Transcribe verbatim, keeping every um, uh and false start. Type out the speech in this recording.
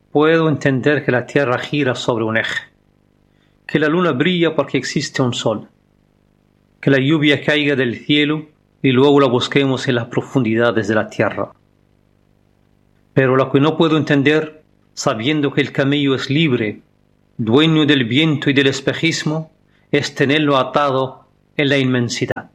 Puedo entender que la Tierra gira sobre un eje, que la luna brilla porque existe un sol, que la lluvia caiga del cielo y luego la busquemos en las profundidades de la tierra. Pero lo que no puedo entender, sabiendo que el camello es libre, dueño del viento y del espejismo, es tenerlo atado en la inmensidad.